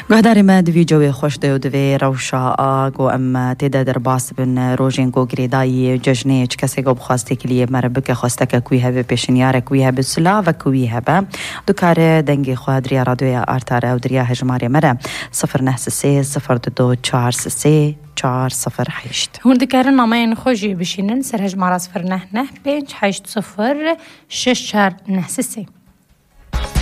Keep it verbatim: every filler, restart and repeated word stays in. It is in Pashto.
قهداري ما دوی جوی خوش دیو دوی روشا آگ و ام تیده در باس بن روژین گو گریدای ججنه چه کسی گو بخواسته کلیه مربکه خواسته که کوی هبه پیشنیاره کوی هبه سلا و کوی هبه دو کار دنگی خواه دریا رادوی آرتاره و دریا هجماری مره صفر نه سه صفر دو چهار سه چهار صفر هشت هون دکارن نامین خوشی بشینن سر هجمار صفر نه نه پنج هشت صفر شش چهار نه سه